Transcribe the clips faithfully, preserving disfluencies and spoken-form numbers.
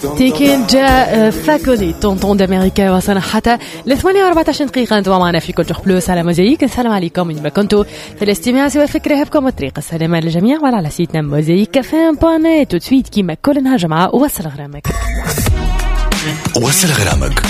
تيكين جاء فاكولي طونطون دامريكا وصلنا حتى ل ثمانية وأربعة عشر دقيقة. انتم معنا في كولتور بلوس على موزايك. السلام عليكم من ما كنتوا في الاستماع سوى فكرة هبكم الطريق السلامة للجميع وعلى على سيتنا موزايك فان بواني تو تسويت كيما كل نهار جمعة. وصل غرامك وصل غرامك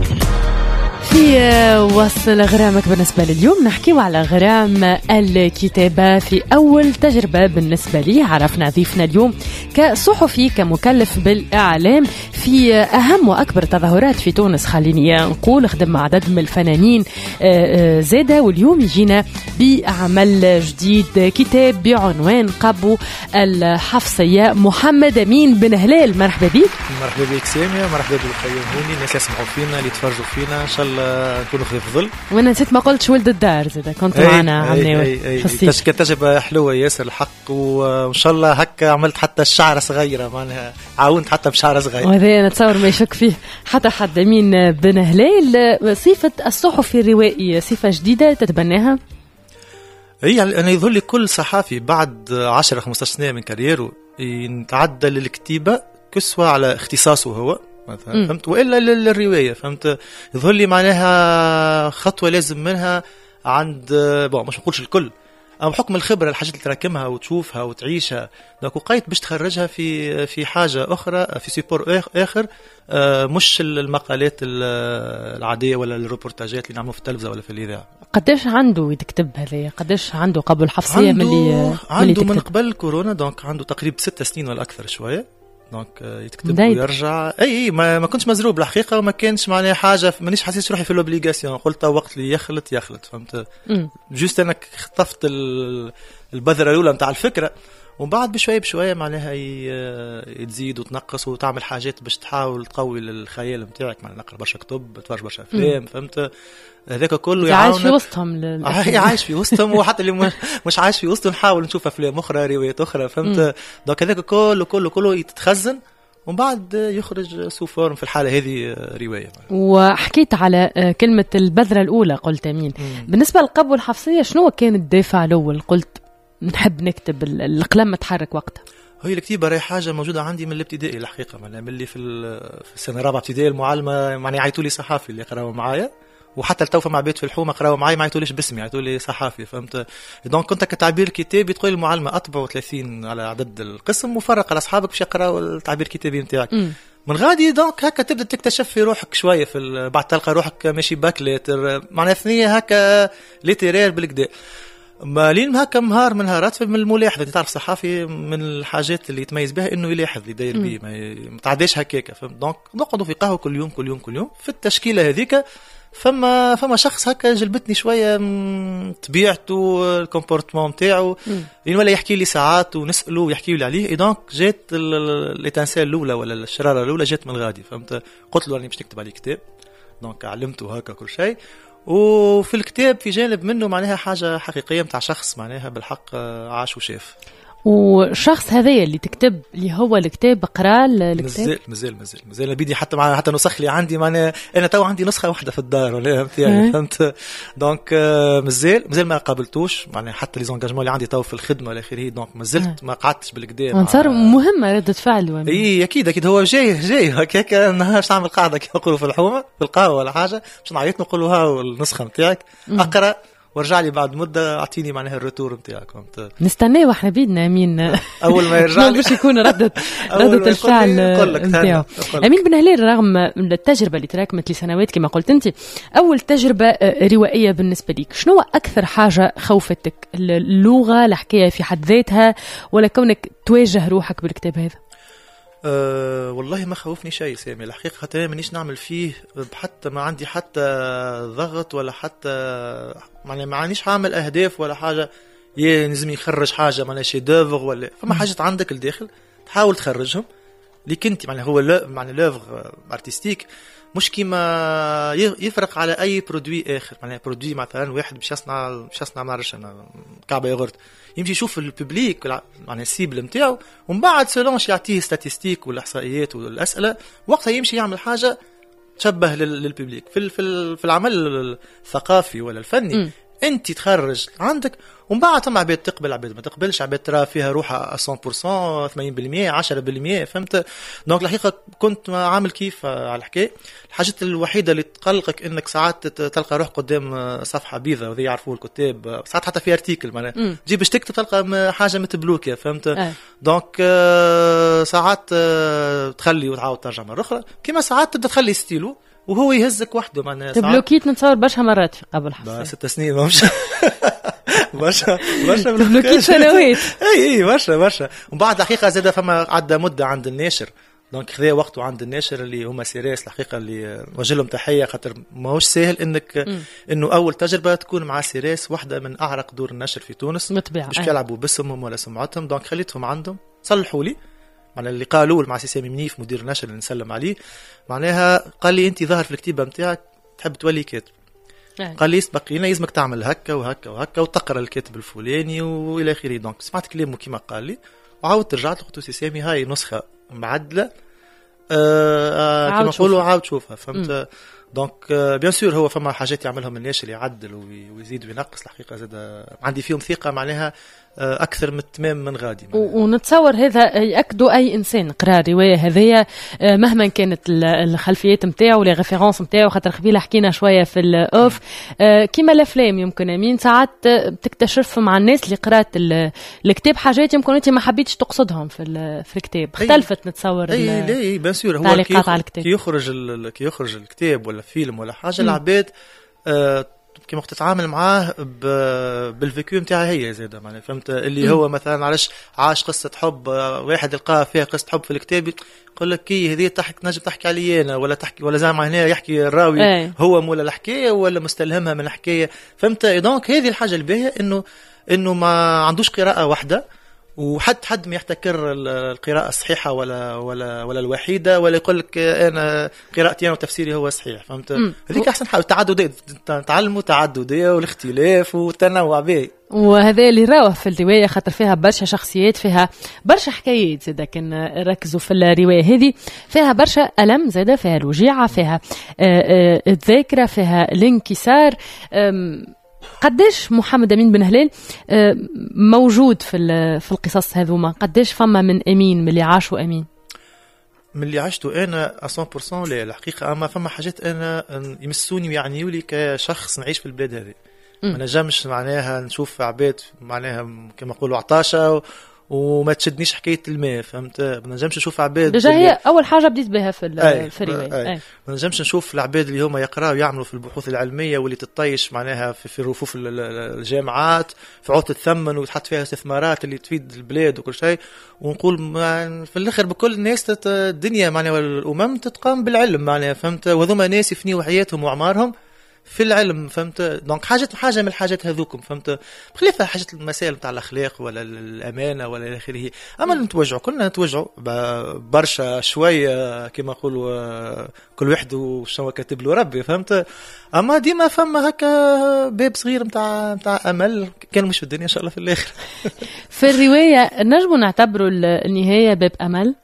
في وصل غرامك. بالنسبة لليوم نحكي على غرام الكتابة في أول تجربة بالنسبة لي. عرفنا ضيفنا اليوم كصحفي كمكلف بالإعلام في أهم وأكبر تظاهرات في تونس، خليني نقول خدم مع عدد من الفنانين زادة، واليوم يجينا بعمل جديد كتاب بعنوان قبو الحفصية. محمد أمين بن هلال، مرحبا بك. مرحبا بك سامية، مرحبا بالخيروني الناس يسمعوا فينا اللي يتفرجوا فينا، إن شاء الله نكونوا في ظل. وانا نسيت ما قلتش ولد الدار زاد كنت معنا عمناوي. كانت تجربة حلوة ياسر الحق، وإن شاء الله هكا عملت حتى الشعر صغيرة، معناها عاونت حتى بشعر صغير، وهذا نتصور ما يشك فيه حتى حد. أمين بن هلال، صفة الصحفي الروائي صفة جديدة تتبناها؟ هي أنا يظهر لي كل صحافي بعد عشرة خمسة عشر سنة من كاريره يتعدى للكتيبة كسوة على اختصاصه هو مثلا، فهمت، وإلا للرواية، فهمت. يظهر لي معناها خطوة لازم منها عند بقى مش نقولش الكل، أما بحكم الخبرة الحاجات اللي تراكمها وتشوفها وتعيشها، دونك وقيت باش تخرجها في في حاجة أخرى، في سيبور آخر، مش المقالات العادية ولا الروبورتاجات اللي نعملوا في التلفزة ولا في الإذاعة. قداش عنده يكتب هذا؟ قداش عنده قبل الحفصية؟ عنده ملي عنده من قبل كورونا، دونك عنده تقريبا ست سنين ولا أكثر شوية، دونك يتكتب ويرجع. اي اي ما, ما كنتش مزروب الحقيقه، وما كانش معناها حاجه، مانيش حاسس روحي في الاوبليغاسيون، قلت وقت اللي يخلط يخلط، فهمت. جوست انا خطفت البذره الاولى نتاع الفكره، ومن بعد بشويه بشويه معناها يتزيد وتنقص وتعمل حاجات باش تحاول تقوي الخيال نتاعك، معناها نقرا برشا كتب، تفرج برشا افلام، فهمت. هذاك كله يعاونك. عايش في وسطهم لل... عايش في وسطهم، وحتى اللي مش عايش في وسطهم نحاول نشوف افلام اخرى، روايات اخرى، فهمت. دونك هذاك كله كله كله يتخزن ومن بعد يخرج سو فورم، في الحاله هذه روايه. وحكيت على كلمه البذره الاولى، قلت امين. مم. بالنسبه للقبو الحفصيه شنو كان الدافع الاول؟ قلت نحب نكتب، القلم متحرك وقتها. هي الكتيبه راهي حاجه موجوده عندي من الابتدائي الحقيقه، معناها من اللي في في السنه الرابعه ابتدائي المعلمه معناها يعيطوا لي صحافي اللي يقراوا معايا، وحتى التوفى مع بيت في الحومه قراوا معايا ما يعيطوليش باسمي، يعيطولي صحافي، فهمت. دونك كنت كتعبير كتابي تقول المعلمه اطبعوا ثلاثين على عدد القسم وفرق على اصحابك باش يقراوا التعبير الكتابي نتاعك. من غادي دونك هكا تبدا تكتشف في روحك شويه، في بعد تلقى روحك ماشي باكليتر، معناها ثنيه هكا ليتيرير بالكدا. ما لين هكا مهار من نهارات من الملاحظه، تعرف صحافي من الحاجات اللي يتميز بها انه يلاحظ اللي داير بيه، ما تعداش هكاك، فهمت. دونك نقعدوا في قهوه كل يوم كل يوم كل يوم في التشكيله هذيك، فما فما شخص هكا جلبتني شويه طبيعته، الكومبورتمون نتاعو، لين ولا يحكي لي ساعات ونساله ويحكي لي عليه. دونك جات الاتنسال الاولى ولا الشراره الاولى جات من غادي، فهمت. قلت له راني باش نكتب عليه كتاب، دونك علمته هكا كل شيء، وفي الكتاب في جانب منه معناها حاجه حقيقيه نتاع شخص معناها بالحق عاش وشاف. والشخص هذايا اللي تكتب اللي هو الكتاب قرا الكتاب؟ مازال مازال مازال مازال بيدي حتى مع حتى نسخ لي عندي، معناها انا تو عندي نسخه واحده في الدار ولا يعني، فهمت. دونك مازال مازال ما قابلتوش، معناها حتى لي زونجاجمون اللي عندي تو في الخدمه ولا اخره، دونك مازلت ما قعدتش بالكدا. منصر مهمه رده فعل. اي اكيد اكيد هو جاي جاي هكاك نهار باش نعمل قاعده كي نقولوا في الحومه في القهوه ولا حاجه، باش نعيط نقولوا ها النسخه نتاعك اقرا ورجع لي بعد مدة أعطيني معناها الريتور نتاعك، فهمت. نستناه واحنا بيدنا أمين أول ما يرجع لي باش يكون ردة ردة الفعل نتاعو. أمين بن هلال، رغم التجربة اللي تراكمت لسنوات كما قلت أنت، أول تجربة روائية بالنسبة لك شنو أكثر حاجة خوفتك؟ اللغة، الحكاية في حد ذاتها، ولا كونك تواجه روحك بالكتاب هذا؟ أه والله ما خوفني شيء سامي الحقيقة، حتى مانيش نعمل فيه حتى ما عندي حتى ضغط ولا حتى يعني ما عنديش عامل أهداف ولا حاجة يه لازم يخرج حاجة معناها شي دوفغ ولا فما حاجات عندك الداخل تحاول تخرجهم اللي كنت معناها هو لا معناها لوفغ ارتستيك مش كيما يفرق على أي برودوي آخر، معناها برودوي مثلا واحد باش يصنع باش يصنع معرفش أنا كعبة يغرت يمشي يشوف الببليك معناها السيبل نتاعو ومن بعد سولونش يعطيه ستاتستيك والإحصائيات والأسئلة وقتها يمشي يعمل حاجة تشبه للببليك. في في في العمل الثقافي ولا الفني م. انت تخرج عندك ومن بعد ثم عباد تقبل عباد ما تقبلش، عباد ترى فيها روحها مية بالمية ثمانين بالمية عشرة بالمية فهمت. دونك الحقيقه كنت عامل كيف على الحكايه. الحاجه الوحيده اللي تقلقك انك ساعات تلقى روح قدام صفحه بيضاء وذي يعرفوا الكتاب، ساعات حتى في ارتيكل معناها تجي باش تكتب تلقى حاجه متبلوكه فهمت. أه. دونك ساعات تخلي وتعاود ترجع مره اخرى، كيما ساعات تبدا تخلي ستيلو وهو يهزك وحده معناها. تبلوكيت نتصور برشا مرات في قبل حفصة ست سنين ما مش برشا برشا تبلوكيت سنوات. اي اي برشا برشا. ومن بعد الحقيقه زاد فما عدى مده عند الناشر، دونك خذا وقته عند الناشر اللي هما سيريس الحقيقه اللي وجه لهم تحيه، خاطر ماهوش سهل انك م. انه اول تجربه تكون مع سيريس واحده من اعرق دور النشر في تونس مش يلعبوا باسمهم ولا سمعتهم. دونك خليتهم عندهم صلحوا لي معناها اللي قالوا مع سي سامي منيف مدير النشر اللي نسلم عليه، معناها قال لي انت ظاهر في الكتيبه نتاعك تحب تولي كاتب. أي. قال لي يسبق لنا لازمك تعمل هكا وهكا وهكا وتقرا الكاتب الفلاني والى اخره. دونك سمعت كلامه كيما قال لي وعاودت رجعت قلت سي سامي هاي نسخه معدله أه كما نقولوا عاود شوفها فهمت. دونك بيان سور هو فما حاجات يعملهم الناشر يعدل ويزيد وينقص الحقيقه زاد عندي فيهم ثقه معناها اكثر من التمام من غادي. ونتصور هذا ياكدوا اي انسان قرا الروايه هذه مهما كانت الخلفيات نتاعو ولا ريفيرونس نتاعو، خاطر قبيله حكينا شويه في الاوف كيما الافلام يمكن امين ساعات تكتشف مع الناس اللي قرات الكتاب حاجات يمكن انت ما حبيتش تقصدهم في في الكتاب اختلفت. نتصور اي لا بيان سور هو كي يخرج كي يخرج الكتاب ولا فيلم ولا حاجه العباد أه كيما وقت تتعامل معاه بالفيكيو نتاعها هي زاده معناها فهمت. اللي هو مثلا علاش عاش قصه حب واحد يلقاها فيها قصه حب في الكتاب يقول لك كي هذه تحكي نجم تحكي علي انا ولا تحكي ولا زعما هنا يحكي الراوي أي. هو مولا الحكايه ولا مستلهمها من الحكايه فهمت. دونك هذه الحاجه الباهيه انه انه ما عندوش قراءه واحده وحد حد ما يحتكر القراءة الصحيحة ولا ولا ولا الوحيدة ولا يقول لك أنا قراءتي أنا وتفسيري هو صحيح فهمت. هذيك أحسن حاجة التعددية تعلموا تعددية والاختلاف والتنوع به. وهذا اللي راوه في الرواية خاطر فيها برشا شخصيات فيها برشا حكايات زادا كان ركزوا في الرواية هذه فيها برشا ألم زادا فيها الوجيعة فيها الذاكرة فيها الانكسار. قداش محمد أمين بن هلال موجود في في القصص هذوما؟ قداش فما من أمين من اللي عاشوا أمين؟ من اللي عشته أنا مية بالمية لا الحقيقة، أما فما حاجات أنا يمسوني ويعنيوا لي كشخص نعيش في البلاد هذه. ما نجمش معناها نشوف عباد معناها كما نقولوا عطاشة وما تشدنيش حكايه الماء فهمت. ما نجمش نشوف عباد ديجا هي اول حاجه بديت بها في في الروايه. ما نجمش نشوف العباد اللي هما يقراوا ويعملوا في البحوث العلميه واللي تطيش معناها في, في رفوف الجامعات في عوض تثمن وتحط فيها استثمارات اللي تفيد البلاد وكل شيء، ونقول في الاخر بكل الناس الدنيا معناها والامم تتقام بالعلم معناها فهمت. وهذوما ناس يفنيوا حياتهم واعمارهم في العلم فهمت. دونك حاجه حاجه من الحاجات هذوكم فهمت، بخلاف حاجه المسائل نتاع الاخلاق ولا الامانه ولا الى اخره. اما نتوجعوا كلنا نتوجعوا برشا شويه كما نقولوا كل واحد وشنو كاتب له ربي فهمت. اما ديما فما هكا باب صغير نتاع نتاع امل كان مش في الدنيا ان شاء الله في الاخر. في الروايه نجموا نعتبروا النهايه باب امل؟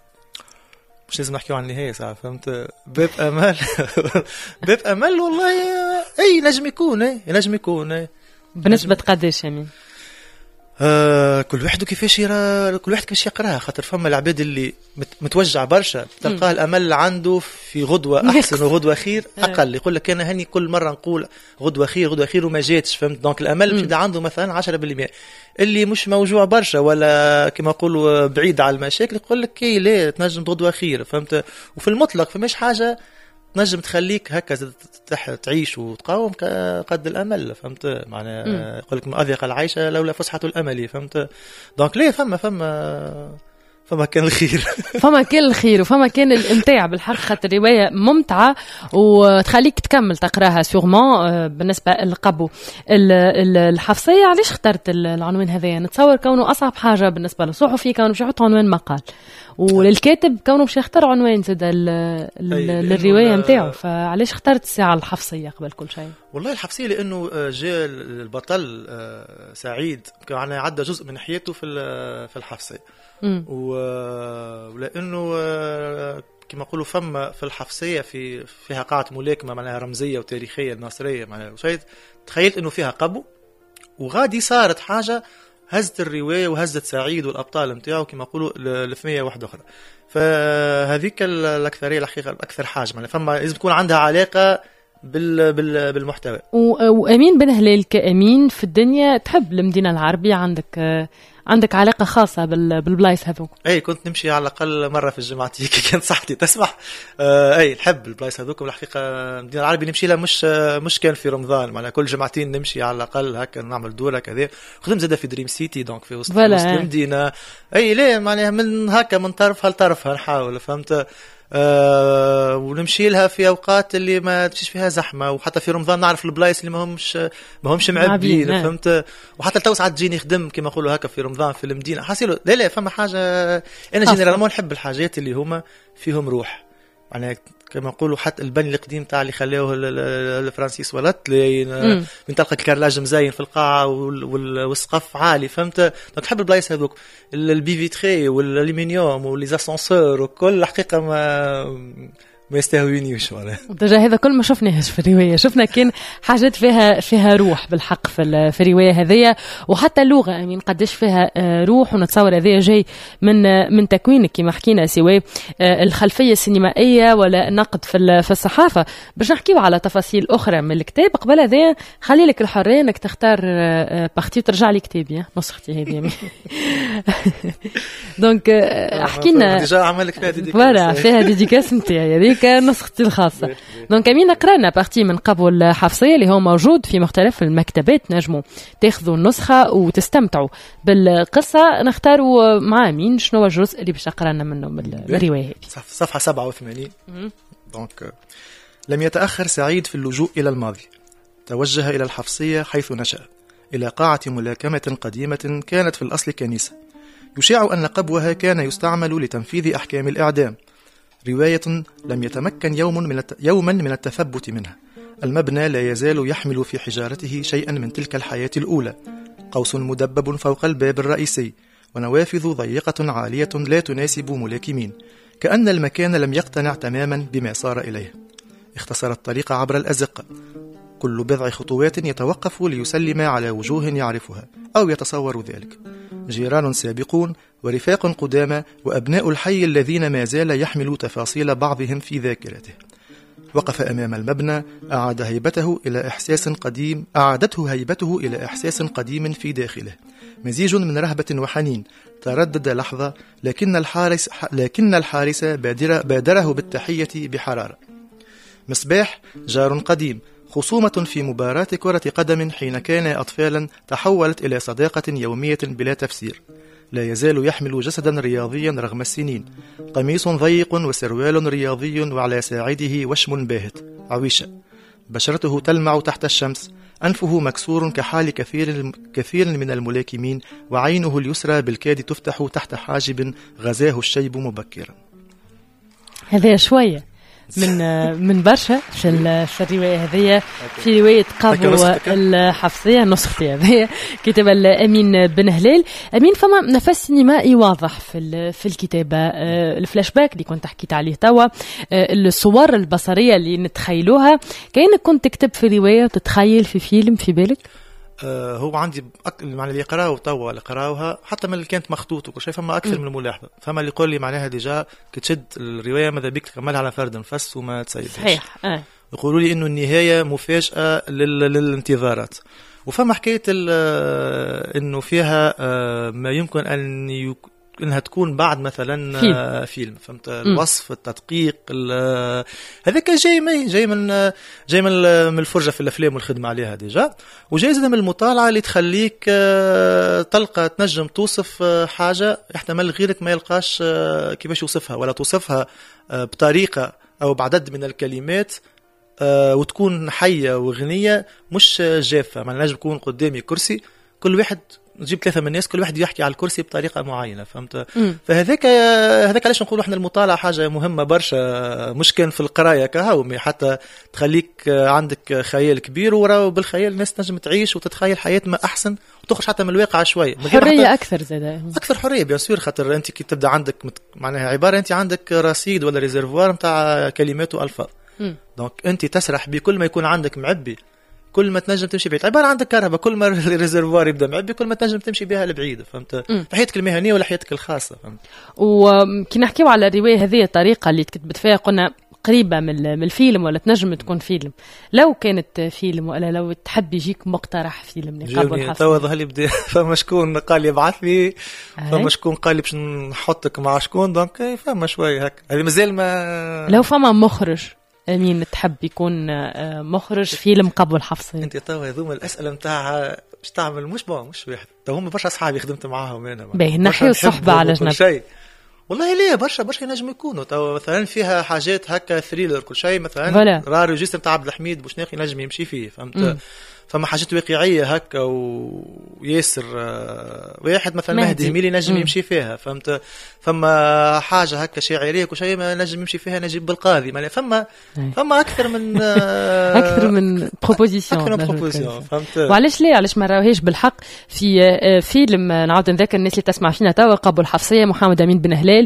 مش لازم نحكيو عن النهاية صح فهمت. باب أمل باب أمل والله أي نجم يكون أي نجم يكون أي. بنسبة قداش يعني؟ آه كل واحد كيفاش يرى كل واحد كيفاش يقراها خاطر فما العباد اللي متوجع برشا تلقاه الأمل عنده في غدوة أحسن وغدوة خير أقل. يقول لك أنا هني كل مرة نقول غدوة خير غدوة خير وما جاتش فهمت. دونك الأمل مش عنده مثلا عشرة بالمئة. اللي مش موجوع برشا ولا كما نقولوا بعيد على المشاكل يقول لك كي لا تنجم غدوة خير فهمت. وفي المطلق فماش حاجة تنجم تخليك هكا تعيش وتقاوم قد الامل فهمت معناها. يقول لك ما اضيق العيش لولا فسحه الامل فهمت. دونك ليه فما فما فما كان الخير فما كان الخير وفما كان الامتاع بالحق خاطر الروايه ممتعه وتخليك تكمل تقراها سيغمون. بالنسبه للقبو الحفصيه علاش اخترت العنوان هذا؟ نتصور كونه اصعب حاجه بالنسبه للصحفي كونه باش يحط عنوان مقال وللكاتب كونه باش يختار عنوان زاد للروايه نتاعو. فعلاش اخترت الساعه الحفصيه قبل كل شيء؟ والله الحفصيه لانه جاء البطل سعيد كان عدى جزء من حياته في في الحفصيه ولانه كما نقولوا فما في الحفصيه في فيها قاعه ملاكمه معناها رمزيه وتاريخيه الناصريه معناها شيء تخيلت انه فيها قبو وغادي صارت حاجه هزت الروايه وهزت سعيد والابطال نتاعو كما نقولوا لثمية واحده اخرى. فهذيك الاكثريه الحقيقه اكثر حاجه معناها فما لازم تكون عندها علاقه بال بال بالمحتوى. وامين بن هلال كامين في الدنيا تحب المدينه العربيه عندك عندك علاقه خاصه بالبلايص هذوك؟ اي كنت نمشي على الاقل مره في الجمعه كي كانت صحتي تسمح. آه اي نحب البلايص هذوك والحقيقه المدينه العربيه نمشي لها مش مش كان في رمضان معناها كل جمعتين نمشي على الاقل هكا نعمل دوره كذا. خدمت زاده في دريم سيتي دونك في وسط, وسط المدينه. اي ليه معناها من هكا من طرفها لطرفها نحاول فهمت. أه ونمشي لها في اوقات اللي ما تمشيش فيها زحمه وحتى في رمضان نعرف البلايص اللي ما همش ما همش معبين فهمت. وحتى تو ساعات تجيني خدم كما نقولوا هكا في رمضان في المدينه حاسيلو لا لا فما حاجه. انا جينيرالمون نحب الحاجات اللي هما فيهم روح يعني كما نقولوا حتى البني القديم تاع اللي خلاه الفرانسيس ولات من تلقى الكرلاج مزين في القاعه والسقف عالي فهمت. نحب البلايص هذوك البي فيتري والالومنيوم وليزاسانسور وكل الحقيقه ما ما يستهوينيش معناها. دجا هذا كل ما شفناهش في الروايه شفنا كان حاجات فيها فيها روح بالحق في في الروايه هذيا وحتى اللغه امين قداش فيها روح. ونتصور هذايا جاي من من تكوينك كما حكينا سواء الخلفيه السينمائيه ولا النقد في في الصحافه. باش نحكيو على تفاصيل اخرى من الكتاب قبل هذا خلي لك الحريه انك تختار بارتي وترجع لي كتابي نسختي هذه. دونك احكي لنا ديجا عملك فيها ديديكاس فيها ديديكاس نتاعي هذيك نسختي الخاصة. دونك أمين قرانا بارتي من قبو الحفصية اللي هو موجود في مختلف المكتبات نجموا تاخذوا النسخة وتستمتعوا بالقصة. نختاروا مع أمين شنو الجزء اللي باش قرانا منه بالرواية هذه؟ صفحة سبعة وثمانين. دونك لم يتأخر سعيد في اللجوء إلى الماضي. توجه إلى الحفصية حيث نشأ إلى قاعة ملاكمة قديمة كانت في الأصل كنيسة يشاع أن قبوها كان يستعمل لتنفيذ أحكام الإعدام. رواية لم يتمكن يوم من الت... يوما من التثبت منها. المبنى لا يزال يحمل في حجارته شيئا من تلك الحياة الأولى. قوس مدبب فوق الباب الرئيسي ونوافذ ضيقة عالية لا تناسب ملاكمين. كأن المكان لم يقتنع تماما بما صار إليه. اختصر الطريق عبر الأزقة. كل بضع خطوات يتوقف ليسلم على وجوه يعرفها أو يتصور ذلك. جيران سابقون ورفاق قدامى وأبناء الحي الذين ما زال يحمل تفاصيل بعضهم في ذاكرته. وقف أمام المبنى أعاد هيبته إلى إحساس قديم أعادته هيبته إلى إحساس قديم في داخله مزيج من رهبة وحنين. تردد لحظة لكن الحارس لكن الحارس بادر بادره بالتحية بحرارة. مصباح جار قديم. خصومة في مباراة كرة قدم حين كان أطفالا تحولت إلى صداقة يومية بلا تفسير. لا يزال يحمل جسدا رياضيا رغم السنين. قميص ضيق وسروال رياضي وعلى ساعده وشم باهت عويشة. بشرته تلمع تحت الشمس. أنفه مكسور كحال كثير, كثير من الملاكمين وعينه اليسرى بالكاد تفتح تحت حاجب غزاه الشيب مبكرا. هذا شوية من من برشا في في الروايه هذه في روايه قابو الحفصيه نسختي هذه كتب الامين بن هلال. امين فما نفس سينمائي واضح في في الكتابه. الفلاش باك اللي كنت حكيت عليه توا الصور البصريه اللي نتخيلوها كأنك كنت تكتب في روايه وتتخيل في فيلم في بالك. آه هو عندي معنى اللي يقراوه توا اللي قراوها حتى من اللي كانت مخطوط وكل شيء فما اكثر م. من الملاحظه. فما اللي يقول لي معناها ديجا كتشد الروايه ماذا بيك تكملها على فرد نفس وما تسيبش. صحيح. آه. يقولوا لي انه النهايه مفاجاه لل... للانتظارات. وفما حكايه انه فيها ما يمكن ان يك... انها تكون بعد مثلا فيلم, فيلم. فهمت الوصف التدقيق هذاك جاي من جاي من جاي من من الفرجه في الافلام والخدمه عليها ديجا. وجاي من المطالعه اللي تخليك تلقى تنجم توصف حاجه احتمال غيرك ما يلقاش كيفاش يوصفها ولا توصفها بطريقه او بعدد من الكلمات وتكون حيه وغنيه مش جافه. ما نجم يكون قدامي كرسي كل واحد نجيب ثلاثة من الناس كل واحد يحكي على الكرسي بطريقة معينة، فهمت؟ فهذاك هذاك علاش نقولوا احنا المطالعة حاجة مهمة برشا، مش كان في القراية كهو، حتى تخليك عندك خيال كبير، وراو بالخيال الناس تنجم تعيش وتتخيل حياة ما أحسن وتخرج حتى من الواقع شوية، حرية أكثر زادة، أكثر حرية بيان سور. خاطر أنت كي تبدأ عندك معناها عبارة، أنت عندك رصيد ولا ريزرفوار نتاع كلمات وألفاظ، دونك أنت تسرح بكل ما يكون عندك معبي، كل ما تنجم تمشي بعيد. عبارة عندك كهرباء، كل ما الريزرفوار يبدا معبي كل ما تنجم تمشي بها لبعيد، فهمت؟ في حياتك المهنية ولا حياتك الخاصة، فهمت؟ وكي نحكيو على الرواية هذه، الطريقة اللي تكتبت فيها قلنا قريبة من من الفيلم، ولا تنجم تكون فيلم. لو كانت فيلم، ولا لو تحب يجيك مقترح فيلم لقلب الحفص؟ توا ظهر لي بدا فما شكون قال لي ابعث لي، فما شكون قال لي باش نحطك مع شكون، دونك فما شوية هكا. هذه مازال ما، لو فما مخرج مين تحب يكون مخرج فيلم قبل حفص؟ انت توا هذوما الاسئله نتاع باش تعمل مش بون مش واحد، تو هم برشا اصحابي خدمت معاهم انا، باهي نحيو الصحبه على جنب شيء. والله ليه برشا برشا ينجم يكونوا تو مثلا فيها حاجات هكا ثريلر كل شيء، مثلا راه ريجستر نتاع عبد الحميد بوشناقي ينجم يمشي فيه، فهمت؟ م. فما حاجات واقعيه هكا وياسر واحد مثلا مهدي هميلي نجم يمشي فيها، فهمت؟ فما حاجه هكا شاعريه كل شيء ما نجم يمشي فيها نجيب بالقاضي، ما فما فما اكثر من اكثر من بروبوزيسيون اكثر من بروبوزيسيون، فهمت؟ وعلاش ليه علاش ما راوهاش بالحق في فيلم؟ نعاود نذكر الناس اللي تسمع فينا توا، قبو الحفصيه محمد امين بن هلال،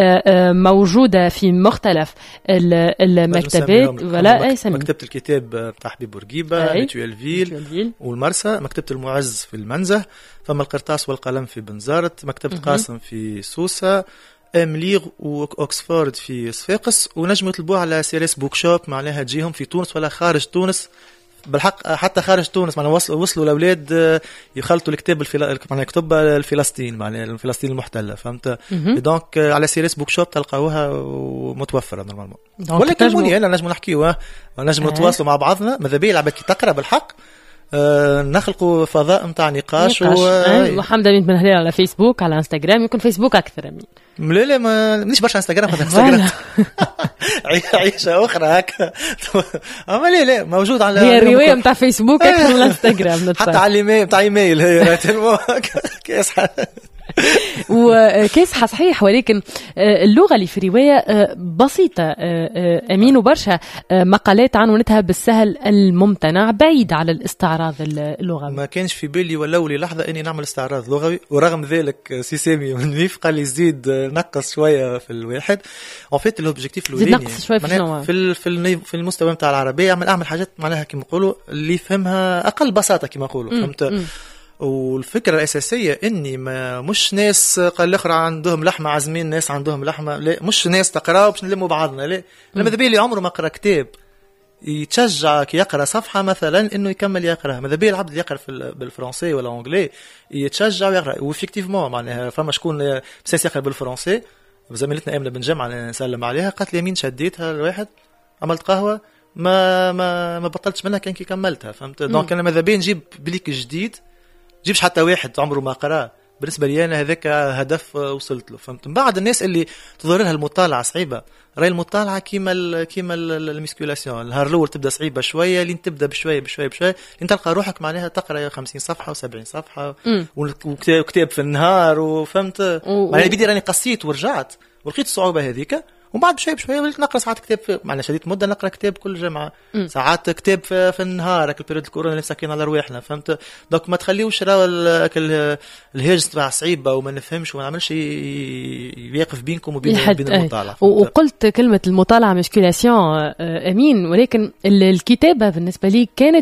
موجوده في مختلف المكتبات، ولا اي سمي مكتبه الكتاب بتاع حبيب بورقيبه، ميتويل فيل والمرسى، مكتبة المعز في المنزه، فما القرطاس والقلم في بنزارت، مكتبة قاسم في سوسة، امليغ واكسفورد في صفاقس، ونجموا يطلبوها على سيريس بوك شوب، معناها تجيهم في تونس ولا خارج تونس. بالحق حتى خارج تونس معناها وصلوا وصلوا الاولاد يخلطوا الكتاب الفلا... معناها كتب الفلسطين، معناها الفلسطين المحتله، فهمت؟ دونك على سيريس بوك شوب تلقاوها ومتوفره نورمالمون. ولا كلموني انا نجم نحكيوا، نجم نتواصلوا مع بعضنا، ماذا بيا لعبه كي تقرا بالحق أه نخلقوا فضاء متاع نقاش, نقاش. و... أه محمد امين بن هلال على فيسبوك، على انستغرام، يكون فيسبوك اكثر امين. لا لا ما مانيش برشا انستغرام، هذا انستغرام عيشه اخرى هكا. اما لا لا موجود على، هي الروايه نتاع فيسبوك اكثر من انستغرام، حتى على الايميل نتاع ايميل هي كيصحى وكيصحى صحيح. ولكن اللغه اللي في الروايه بسيطه امين، وبرشا مقالات عنونتها بالسهل الممتنع، بعيد على الاستعراض اللغوي. ما كانش في بالي ولو للحظه اني نعمل استعراض لغوي، ورغم ذلك سي سامي من نيف قال لي زيد نقص شويه في الواحد. اون فيت الاوبجيكتيف الاولاني نقص شويه في في في, في المستوى نتاع العربيه، اعمل اعمل حاجات معناها كما نقولوا اللي يفهمها اقل بساطه كما نقولوا، فهمت؟ والفكرة الأساسية إني ما مش ناس قال الآخر عندهم لحمة عازمين ناس عندهم لحمة، لا مش ناس تقرأ وباش نلموا بعضنا، لا لما ذبي اللي عمره ما قرأ كتاب يتشجع كي يقرأ صفحة مثلا إنه يكمل يقرأ. ماذا بيه العبد يقرأ في بالفرنسي ولا أنجلي يتشجع ويقرأ. وفيكتيفمون معناها فما شكون بساس يقرأ بالفرنسي، زميلتنا آمنة بن جمعة نسلم عليها قالت لي مين شديتها الواحد عملت قهوة ما ما ما بطلتش منها كان كي كملتها، فهمت؟ دونك أنا ماذا بيه نجيب بليك جديد، جيبش حتى واحد عمره ما قرأ. بالنسبة لي أنا هذاك هدف وصلت له، فهمت؟ من بعد الناس اللي تظهر لها المطالعة صعيبة، راي المطالعة كيما ال كيما الميسكولاسيون، النهار الأول تبدأ صعيبة شوية، لين تبدأ بشوية بشوية بشوية، لين تلقى روحك معناها تقرأ خمسين صفحة وسبعين صفحة وكتاب في النهار، وفهمت؟ معناها بدي راني قصيت ورجعت ولقيت الصعوبة هذيك، وبعد بشوي بشوي وليت نقرا ساعات كتاب في معنا شديد مده نقرا كتاب كل جمعه، م. ساعات كتاب في, في النهار، هاك البيريود الكورونا اللي مساكين على رواحنا، فهمت؟ دونك ما تخليوش راه الهاجس تاع صعيبه وما نفهمش وما نعملش يوقف بينكم وبين بين المطالعه. وقلت كلمه المطالعه مشكلاسيون امين، ولكن الكتابه بالنسبه لي كانت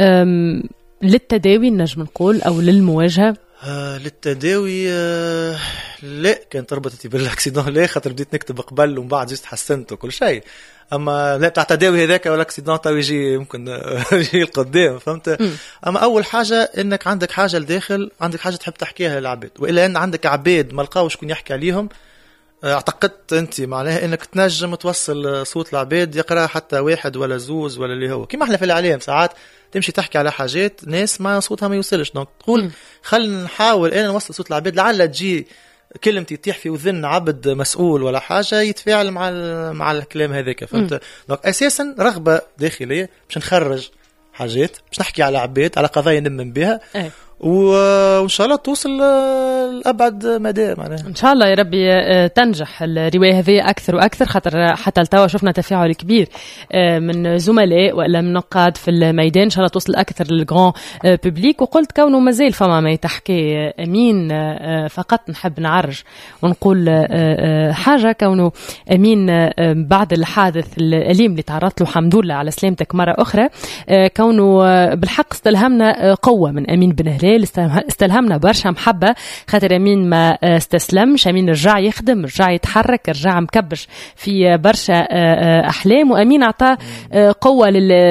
للتداوي نجم نقول او للمواجهه. آه للتداوي آه لا كانت ربطتي بالاكسيدون، لا خاطر بديت نكتب قبل ومن بعد جست حسنت وكل شيء، اما لا بتاع التداوي هذاك ولا اكسيدون تو يجي يمكن يجي القدام، فهمت؟ م. اما اول حاجه انك عندك حاجه لداخل، عندك حاجه تحب تحكيها للعباد، والا ان عندك عباد ما لقاوش شكون يحكي عليهم، اعتقدت انت معناها انك تنجم توصل صوت العباد يقرا حتى واحد ولا زوز ولا اللي هو كيما احنا في الاعلام ساعات تمشي تحكي على حاجات ناس ما صوتها ما يوصلش، دونك تقول خلينا نحاول انا نوصل صوت العباد، لعل تجي كلمتي تطيح في وذن عبد مسؤول ولا حاجه يتفاعل مع مع الكلام هذاك، فهمت؟ دونك اساسا رغبه داخليه باش نخرج حاجات، باش نحكي على عباد على قضايا نمن بها، وان شاء الله توصل لابعد مدى معناها. ان شاء الله يا ربي تنجح الروايه هذه اكثر واكثر، خاطر حتى لتوا شفنا تفاعل كبير من زملاء ولا من نقاد في الميدان. ان شاء الله توصل اكثر للغران بوبليك. وقلت كونه مازال فما ما يتحكي امين، فقط نحب نعرج ونقول حاجه، كونه امين بعد الحادث الاليم اللي تعرضت له الحمد لله على سلامتك مره اخرى، كونه بالحق استلهمنا قوه من امين بن هلال، استلهمنا برشا محبة، خاطر أمين ما استسلمش، أمين رجع يخدم، رجع يتحرك، رجع مكبش في برشا أحلام. وأمين أعطى قوة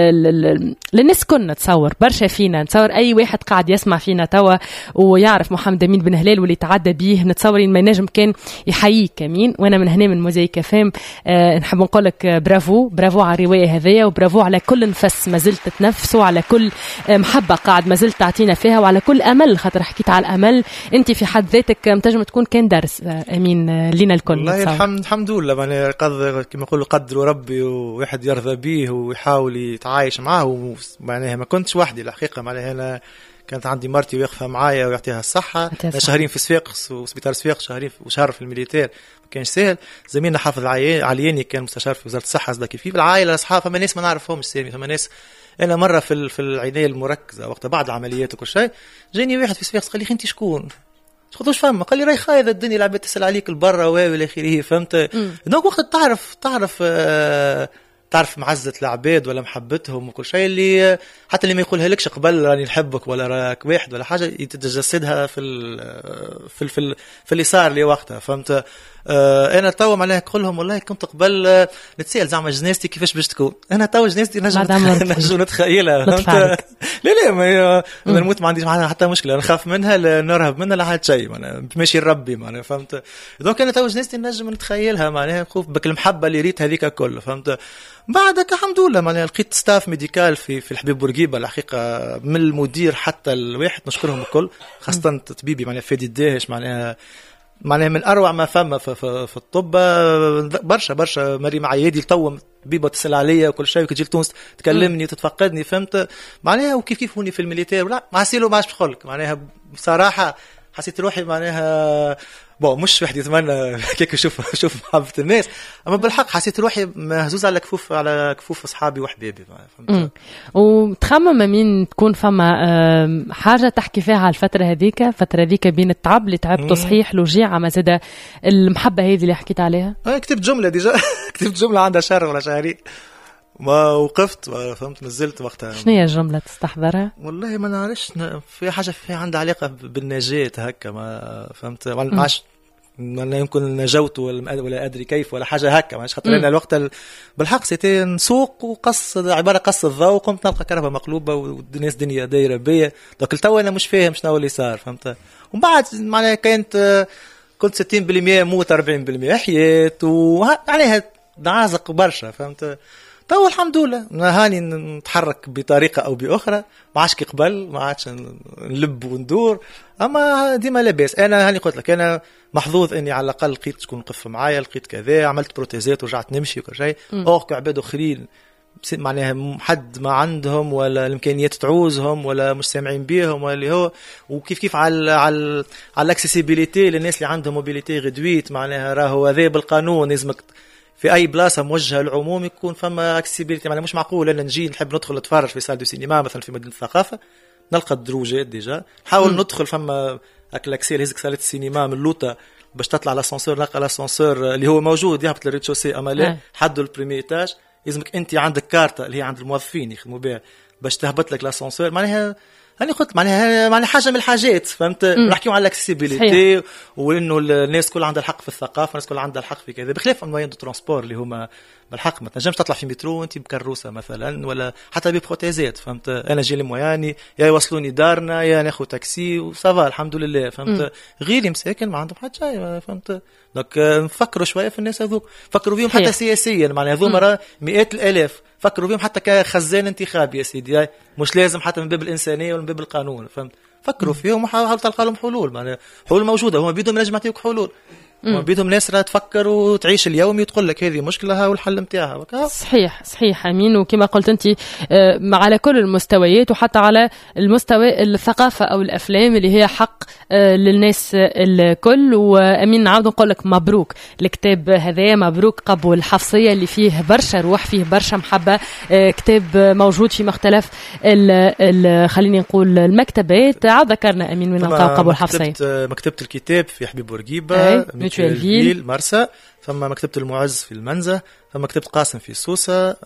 للناس كنا تصور برشا فينا، نتصور أي واحد قاعد يسمع فينا توا ويعرف محمد أمين بن هلال واللي تعدى بيه، نتصور ما ينجم كان يحييك أمين. وأنا من هنا من موزايك فام نحب نقول لك برافو، برافو على الرواية هذية، وبرافو على كل نفس ما زلت تتنفس، وعلى كل محبة قاعد ما زلت تعطينا فيها، وعلى كل امل، خاطر حكيت على الامل انت في حد ذاتك متنجم تكون كان درس امين لينا الكل. والله الحمد الحمد لله، يعني قدر كما يقولوا قدر ربي وواحد يرضى به ويحاول يتعايش معاه. معناها ما كنتش وحدي الحقيقه، معناها انا كانت عندي مرتي واقفه معايا ويعطيها الصحه، شهرين في صفاقس وسبيطار صفاقس، شهرين وشهر في الميليتير، ما كانش سهل. زميلنا حافظ علياني كان مستشار في وزاره الصحه، قصدك كيف العائله اصحاب، فما ناس ما نعرفهمش سامي، فما ناس. انا مره في في العنايه المركزه وقت بعد العمليات وكل شيء، جاني واحد في صفاقس قال لي انت شكون؟ شخطوش فما، قال لي راي خايذ الدنيا العباد تسال عليك البرا والى اخره، فهمت؟ دونك وقت تعرف تعرف آه تعرف معزه العباد ولا محبتهم وكل شيء، اللي حتى اللي ما يقولها لكش قبل راني نحبك ولا راك واحد ولا حاجه، يتجسدها في ال في ال في, ال في اللي صار لي وقتها، فهمت؟ آه انا توا معناها نقول لهم والله كنت قبل آه نتسال زعما جنازتي كيفاش باش تكون، انا توا جنازتي نجم نجم نتخيلها، فهمت؟ لا لا ما نموت ما عنديش معها حتى مشكله، نخاف منها لا نرهب منها لا حتى شيء، معناها ماشي ربي معناها، فهمت؟ دونك انا توا جنازتي نجم نتخيلها، معناها نخوف بك المحبه اللي ريت هذيك كله، فهمت؟ بعدك الحمد لله معناها لقيت ستاف ميديكال في في الحبيب بورقيبه الحقيقه، من المدير حتى الواحد نشكرهم الكل، خاصه طبيبي معناها فادي الداهش، معناها معناها من اروع ما فما في, في, في الطب، برشا برشا مريم عيادي تو طبيبه تسال عليا وكل شيء، وكتجي لتونس تكلمني وتتفقدني، فهمت؟ معناها وكيف كيف هوني في الميليتير لا ما حسيلو ماش بخلك، معناها بصراحه حسيت روحي معناها بون مش واحد يتمنى كيك يشوف شوف محبه الناس، اما بالحق حسيت روحي مهزوز على كفوف على كفوف اصحابي وحبابي، فهمت؟ وتخمم مين تكون فما حاجه تحكي فيها على الفتره هذيك، الفتره هذيك بين التعب اللي تعبته صحيح، الوجيعه ما زاد المحبه هذه اللي حكيت عليها؟ انا كتبت جمله ديجا كتبت جمله عندها شهر ولا شهرين ما وقفت، فهمت؟ نزلت وقتها. شنو هي الجمله تستحضرها؟ والله ما نعرفش، في حاجه فيها عندها علاقه بالنجاه هكا، ما فهمت؟ ما عادش ما يمكن نجوت ولا ولا ادري كيف ولا حاجه هكا، ماش خاطر انا الوقت بالحق سيتي نسوق وقص عباره قص الضوء، وقمت نلقى كهرباء مقلوبه والناس دنيا دايره بيا، دوك التو انا مش فاهم شنو اللي صار، فهمت؟ ومن بعد معناها كانت كنت ستين بالمية موت أربعين بالمية حياه، وعليها نعازق برشا، فهمت؟ تو الحمد لله هاني نتحرك بطريقه او باخرى، ما عادش كي قبل، ما عادش نلب وندور، اما ديما لاباس. انا هاني قلت لك انا محظوظ اني على الاقل لقيت تكون قف معايا، لقيت كذا، عملت بروتيزات ورجعت نمشي وكل شيء. اوك عباد اخرين معناها حد ما عندهم ولا الامكانيات تعوزهم ولا مش سامعين بيهم ولا اللي هو، وكيف كيف على على على الاكسيسيبيليتي للناس اللي عندهم موبيليتي غدويت، معناها راهو هذا بالقانون لازمك في اي بلاصه موجهه للعموم يكون فما اكسيبيليتي، معناها مش معقول انا نجي نحب ندخل نتفرج في سال دو سينما مثلا في مدينه الثقافه، نلقى الدروجات ديجا، نحاول م. ندخل فما اكلاكسي هزك صاله السينما من اللوطه باش تطلع لاسانسور، نلقى لاسانسور اللي هو موجود يهبط للريد شوسي، اما لا حدوا البريمي ايتاج، لازمك انت عندك كارته اللي هي عند الموظفين يخدموا بها باش تهبط لك لاسانسور، معناها أنا قلت معناها معناها حاجة من الحاجات، فهمت؟ نحكيو على الاكسيسيبيليتي، وإنه الناس كل عندها الحق في الثقافة، الناس كل عندها الحق في كذا، بخلاف الموين دو ترانسبور اللي هما بالحق ما تنجمش تطلع في مترو وانت بكروسة مثلا ولا حتى ببروتيزات، فهمت؟ أنا جي لموياني يا يوصلوني دارنا يا ناخذ تاكسي وصافا الحمد لله، فهمت؟ غيري مساكن ما عندهم حتى شيء، فهمت؟ دونك نفكروا شوية في الناس هذوك، فكروا بيهم حتى سياسيا، معناها هذوما مئات الآلاف، فكروا بيهم حتى كخزان انتخابي يا سيدي، مش لازم حتى من باب الإنسانية ولا من باب القانون، فهمت؟ فكروا فيهم وحاولوا تلقى لهم حلول، معناها حلول موجودة، هما بيدهم نجم يعطيوك حلول، وبيدهم ناس راه تفكر وتعيش اليومي وتقول لك هذه مشكلة والحل نتاعها. صحيح صحيح أمين. وكما قلت أنت على كل المستويات وحتى على المستوى الثقافة أو الأفلام اللي هي حق للناس الكل. وأمين نعاود نقول لك مبروك الكتاب هذا، مبروك قبو الحفصية اللي فيه برشا روح، فيه برشا محبة، كتاب موجود في مختلف ال ال خليني نقول المكتبات. عاد ذكرنا أمين وين نلقاو قبو الحفصية. مكتبة الكتاب في حبيب بورقيبة، ميتوال فيل مرسى، ثم مكتبة المعز في المنزه، ثم مكتبة قاسم في سوسة،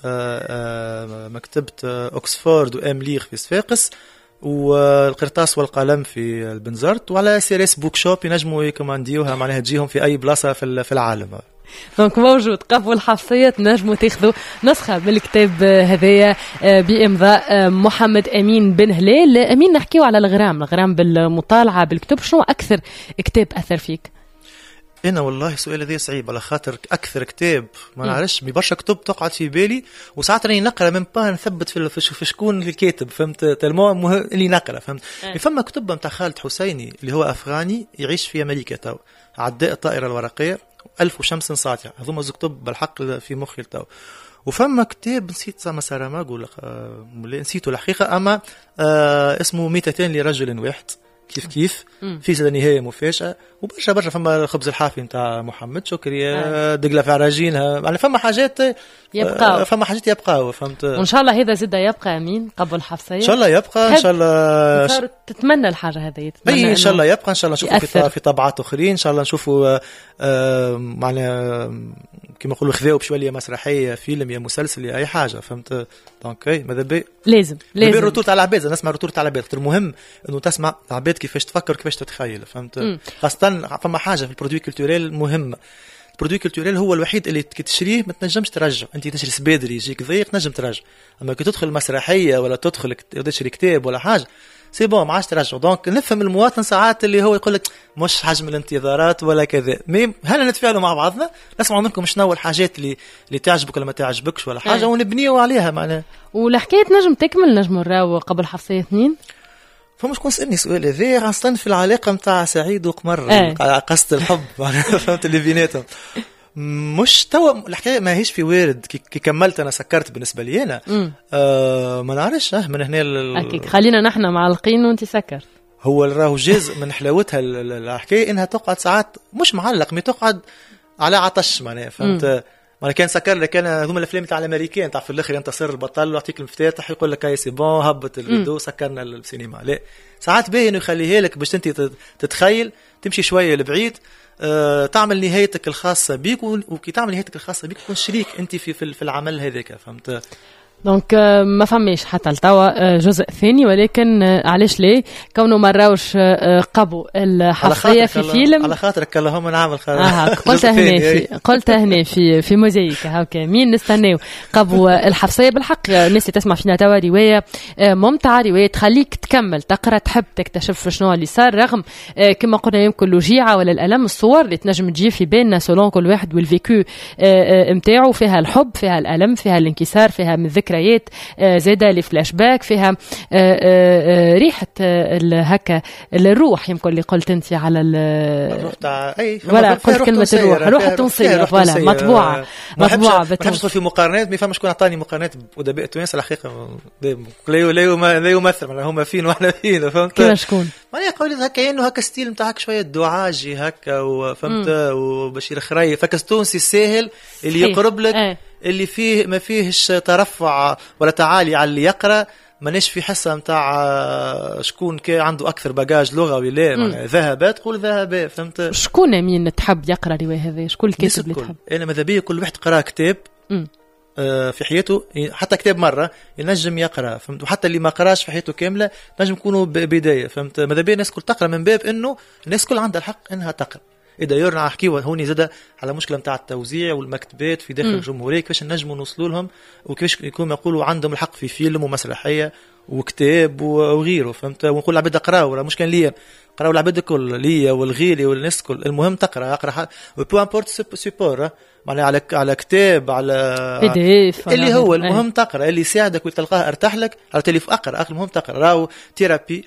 مكتبة أكسفورد وأمليغ في صفاقس، والقرطاس والقلم في البنزرت، وعلى سيريس بوك شوب ينجموا يكمانديوها معناها تجيهم في أي بلاصة في العالم. دونك موجود قبو الحفصية، تنجموا تاخذوا نسخة من الكتاب هذايا بإمضاء محمد أمين بن هلال. أمين نحكيو على الغرام، الغرام بالمطالعة بالكتب، شنو أكثر كتاب أثر فيك؟ أنا والله سؤال هذا صعيب على خاطر أكثر كتاب ما نعرفش برشا كتب تقعد في بالي، وساعات راني نقرأ من با نثبت في في شكون الكاتب، فهمت تلمو اللي نقرأ، فهمت. فما كتب متاع خالد حسيني اللي هو أفغاني يعيش في أمريكا تو، عداء الطائرة الورقية، ألف وشمس ساطعة، هذوما كتب بالحق في مخي تو. وفما كتاب نسيت زعما ساراماغو ولا نسيته الحقيقة، أما آه اسمه مئتين لرجل واحد، كيف كيف في زاد نهاية مفاجأة. وبرشا برشا فما الخبز الحافي نتاع محمد شكري، آه. دقلة في عراجينها، يعني فما حاجات يبقى، فما حاجات يبقى، فهمت. وإن شاء الله هذا زاد يبقى أمين قبل الحفصية، إن شاء الله يبقى، إن شاء الله تتمنى الحاجة هذه، أي إن شاء الله يبقى، إن شاء الله نشوفه في, في طبعات أخرين، إن شاء الله نشوفه آه معناها كما نقولوا خذاو بشوية مسرحية، فيلم يا مسلسل يا أي حاجة، فهمت. دونك ماذا بي لازم لازم الروتور تاع العباد، نسمع الروتور تاع العباد، المهم إنه تسمع العباد كيفاش تفكر كيفاش تتخيل، فهمت. خاصة فما حاجة في البرودوي كولتوريل مهمة، البرودوي كولتوريل هو الوحيد اللي كي تشريه ما تنجمش ترجع، انت تشري سبادري يجيك ضيق تنجم ترجع، اما كي تدخل مسرحيه ولا تدخل تشري كتاب ولا حاجه سي بون ما عادش ترجع. دونك نفهم المواطن ساعات اللي هو يقول لك مش حجم الانتظارات ولا كذا، مي هل نتفاعلوا مع بعضنا، نسمعوا منكم شنو الحاجات اللي اللي تعجبك ولا ما تعجبكش ولا حاجه، ونبنيوا عليها معناها. والحكايه نجم تكمل، نجم نراو قبل حفصيه اثنين. فمش كون سألني سؤال هذا خاصة في العلاقة متاع سعيد وقمر، ايه. قصة الحب فهمت اللي بيناتهم، مش توا الحكاية ما هيش في وارد كي كملت أنا سكرت بالنسبة لي أنا آه ما نعرفش اه من هنا ال... أكيد خلينا نحن معلقين وانت سكرت. هو راهو جاز من حلاوتها الحكاية إنها تقعد ساعات مش معلق، مي تقعد على عطش معناها، فهمت. ما كان سكر لك انا هذوما الافلام تاع الامريكان تاع في الاخر انت صير البطل ويعطيك المفتاح يقول لك هاي سي بون هبط الفيديو سكرنا السينما. لا ساعات باين يخليها لك باش انت تتخيل تمشي شويه لبعيد، أه تعمل نهايتك الخاصه بيك، وكي تعمل نهايتك الخاصه بيك تكون شريك انت في في العمل هذاك، فهمت. دونك ما فماش حتى لتوا جزء ثاني، ولكن علاش ليه كونه ما راوش قبو الحفصيه في فيلم على خاطرك اللهم نعمل خير. اه قلتها هنا في قلتها هنا في في موزايك هاكا مين نستناو قبو الحفصيه. بالحق الناس اللي تسمع فينا توا روايه ممتعه، روايه تخليك تكمل تقرا تحب تكتشف شنو اللي صار، رغم كما قلنا يمكن الوجيعه ولا الالم، الصور اللي تنجم تجي في بالنا سولون كل واحد والفيكو نتاعو، فيها الحب فيها الالم فيها الانكسار فيها من ذكريات زاده الفلاش باك، فيها ريحه هكا الروح يمكن اللي قلت انت على الروح تاع اي ولا قلت كلمه الروح روح التونسيه ولا مطبوعه مطبوعه. ما بحبش في مقارنات، ما فهمش شكون عطاني مقارنات بادباء تونس الحقيقه لا لا لا يمثل هما فين واحنا فين، فهمت كيما شكون ماني قولي هكا انه هكا ستيل نتاعك شويه دعاجي هكا وفهمت، وبشير خري فكس تونسي ساهل اللي يقرب لك اه. اللي فيه ما فيهش ترفع ولا تعالي على اللي يقرأ، مانيش في حصة متاع شكون كي عنده أكثر باجاج لغوي، لا ذهبات تقول ذهبات، فهمت. شكون مين تحب يقرأ رواية هذه، شكون الكاتب اللي تحب؟ أنا ماذا بيا كل واحد قرأ كتاب آه في حياته، حتى كتاب مرة ينجم يقرأ، فهمت. وحتى اللي ما قراش في حياته كاملة نجم يكونوا بداية، فهمت. ماذا بيا الناس كل تقرأ من باب إنه الناس كل عندها الحق إنها تقرأ. إذا يرنا أحكي هوني زاد على مشكلة متاع التوزيع والمكتبات في داخل م. الجمهورية، كيفاش نجموا نوصلوا لهم وكيفاش يكونوا يقولوا عندهم الحق في فيلم ومسرحية وكتاب وغيره، فهمت. ونقول العباد اقراوا، راه مش كان ليا قراوا العباد الكل ليا والغيلي والناس الكل، المهم تقرا اقرا بو امبورت سيبور معناها على على كتاب على بي دي اف اللي هو المهم تقرا اللي يساعدك وتلقاه ارتاح لك على تليف اقرا المهم تقرا راهو ثيرابي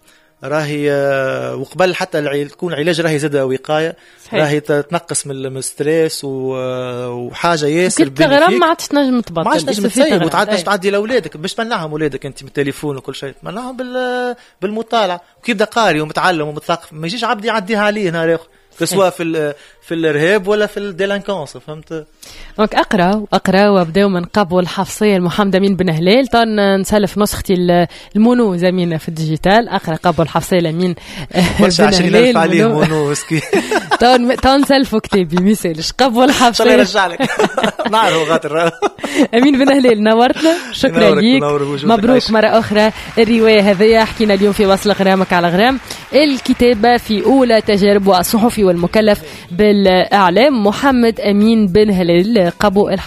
راهي وقبل حتى العي... تكون علاج راهي زادة وقاية، راهي تنقص من الستريس وحاجة ياسر كنت غرام ما عادش تنجم تبطل، ما عادش تنجم تسيب وتعاد باش تعدي لأولادك، باش تمنعهم أولادك أنت من التليفون وكل شيء، تمنعهم بال... بالمطالعة، وكيف دا قاري ومتعلم ومتثقف، ما يجيش عبد يعديها عليه نهار آخر سواء في ال... في الارهاب ولا في الديلانكونس، فهمت؟ دونك اقرا اقرا وابداو من قبو الحفصيه المحمد امين بن هلال. طن نسلف نسختي المونو زميلنا في الديجيتال، اقرا قبو الحفصيه الامين بن هلال عليه مونو مسكين. طن طن نسلفوا كتابي ما يسالش قبو الحفصيه الله يرجع لك. نعرف غاتر امين بن هلال نورتنا، شكرا ليك، مبروك مره اخرى. الروايه هذه حكينا اليوم في وصل غرامك على غرام، الكتابه في اولى تجارب الصحفي والمكلف بالإعلام محمد أمين بن هلال قبو